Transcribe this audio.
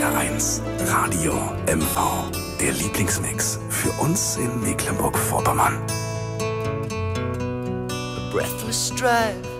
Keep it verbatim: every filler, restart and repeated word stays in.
R eins Radio M V. Der Lieblingsmix für uns in Mecklenburg-Vorpommern. A breathless drive